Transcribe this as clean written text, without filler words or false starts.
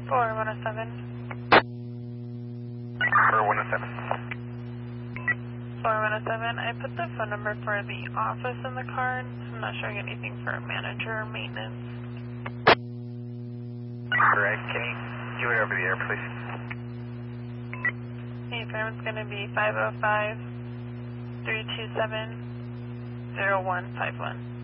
4107. 4107. 4107. I put the phone number for the office in the card. I'm not showing anything for manager or maintenance. Correct. Can you do it over the air, please? The firm's going to be 505-327-0151.